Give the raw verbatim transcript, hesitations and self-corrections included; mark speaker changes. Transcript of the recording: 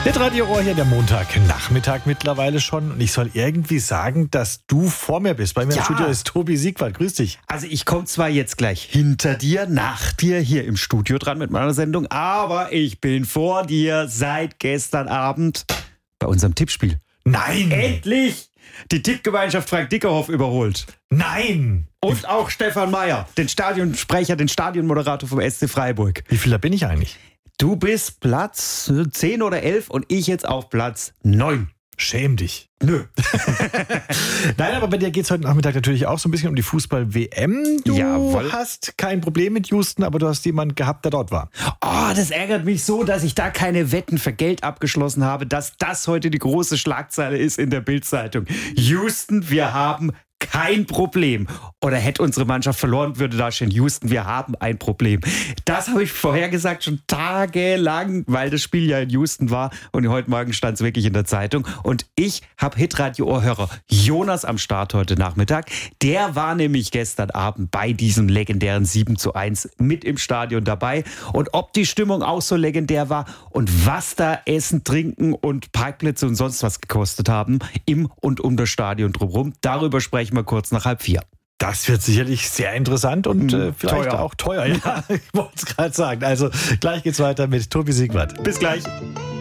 Speaker 1: Hitradio Ohr hier, der Montagnachmittag mittlerweile schon. Und ich soll irgendwie sagen, dass du vor mir bist. Bei mir
Speaker 2: Ja.
Speaker 1: im Studio ist Tobi Siegwart. Grüß dich.
Speaker 2: Also ich komme zwar jetzt gleich hinter dir, nach dir hier im Studio dran mit meiner Sendung, aber ich bin vor dir seit gestern Abend bei unserem Tippspiel.
Speaker 1: Nein!
Speaker 2: Endlich! Die Tippgemeinschaft Frank Dickerhoff überholt.
Speaker 1: Nein!
Speaker 2: Und auch Stefan Meyer, den Stadionsprecher, den Stadionmoderator vom S C Freiburg.
Speaker 1: Wie viel da bin ich eigentlich?
Speaker 2: Du bist Platz zehn oder elf und ich jetzt auf Platz neun.
Speaker 1: Schäm dich.
Speaker 2: Nö.
Speaker 1: Nein, aber bei dir geht es heute Nachmittag natürlich auch so ein bisschen um die Fußball-W M. Du
Speaker 2: Jawohl.
Speaker 1: hast kein Problem mit Houston, aber du hast jemanden gehabt, der dort war.
Speaker 2: Oh, das ärgert mich so, dass ich da keine Wetten für Geld abgeschlossen habe, dass das heute die große Schlagzeile ist in der Bild-Zeitung. Houston, wir haben kein Problem. Oder hätte unsere Mannschaft verloren, würde da stehen, Houston, wir haben ein Problem. Das habe ich vorher gesagt, schon tagelang, weil das Spiel ja in Houston war. Und heute Morgen stand es wirklich in der Zeitung. Und ich habe Hitradio-Ohrhörer Jonas am Start heute Nachmittag. Der war nämlich gestern Abend bei diesem legendären sieben zu eins mit im Stadion dabei. Und ob die Stimmung auch so legendär war und was da Essen, Trinken und Parkplätze und sonst was gekostet haben, im und um das Stadion drumherum, darüber sprechen wir kurz nach halb vier.
Speaker 1: Das wird sicherlich sehr interessant und äh, vielleicht
Speaker 2: teuer.
Speaker 1: auch teuer. Ja, ich wollte es gerade sagen. Also gleich geht's weiter mit Tobi Siegwart.
Speaker 2: Bis gleich.